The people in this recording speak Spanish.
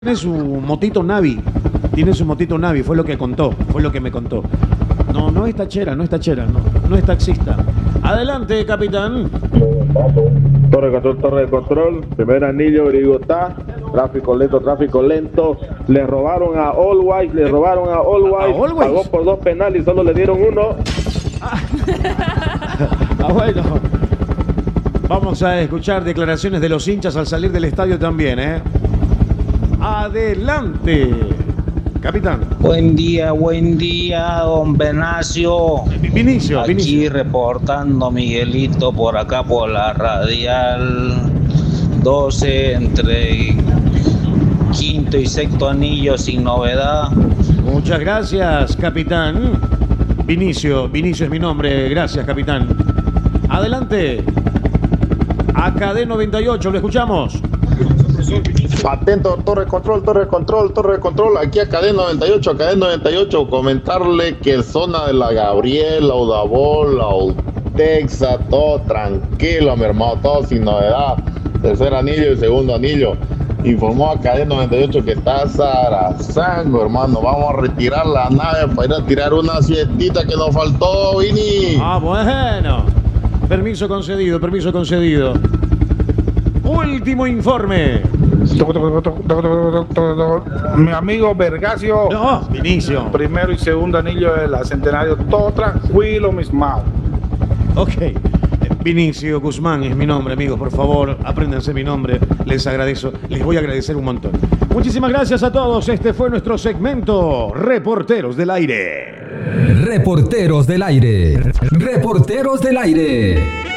Tiene su motito Navi. Tiene su motito Navi, fue lo que contó, fue lo que me contó. No es tachera, no es taxista. Adelante, capitán. Torre de control, primer anillo, Grigotá, tráfico lento. Le robaron a Allwise, pagó por 2 penales y solo le dieron 1. Bueno. Vamos a escuchar declaraciones de los hinchas al salir del estadio también, ¿eh? Adelante, capitán. Buen día, don Venancio. Vinicio. Aquí reportando Miguelito por acá por la radial 12 entre quinto y sexto anillo sin novedad. Muchas gracias, capitán. Vinicio es mi nombre. Gracias, capitán. Adelante. AKD 98, lo escuchamos. Atento, torre de control, aquí a AKD 98, comentarle que zona de la Gabriela, Udabola, Texa, todo tranquilo, mi hermano, todo sin novedad. Tercer anillo y segundo anillo. Informó a AKD 98 que está Sarazango, hermano. Vamos a retirar la nave para ir a tirar una siestita que nos faltó, Vini. Bueno. Permiso concedido. Último informe. Mi amigo Vergasio. No, Vinicio. Primero y segundo anillo de la Centenario. Todo tranquilo, mis maus. Ok. Vinicio Guzmán es mi nombre, amigos. Por favor, apréndanse mi nombre. Les agradezco. Les voy a agradecer un montón. Muchísimas gracias a todos. Este fue nuestro segmento Reporteros del Aire. Reporteros del Aire.